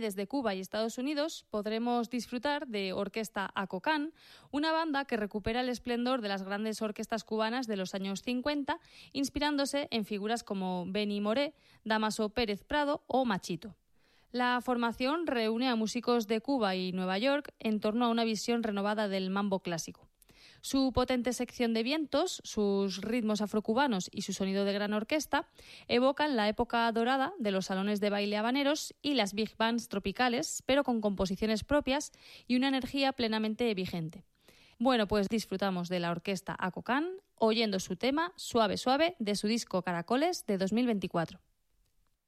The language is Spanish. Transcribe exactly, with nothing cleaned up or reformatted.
desde Cuba y Estados Unidos podremos disfrutar de Orquesta Acocán, una banda que recupera el esplendor de las grandes orquestas cubanas de los años cincuenta, inspirándose en figuras como Benny Moré, Dámaso Pérez Prado o Machito. La formación reúne a músicos de Cuba y Nueva York en torno a una visión renovada del mambo clásico. Su potente sección de vientos, sus ritmos afrocubanos y su sonido de gran orquesta evocan la época dorada de los salones de baile habaneros y las big bands tropicales, pero con composiciones propias y una energía plenamente vigente. Bueno, pues disfrutamos de la orquesta Acocán oyendo su tema Suave Suave de su disco Caracoles de dos mil veinticuatro.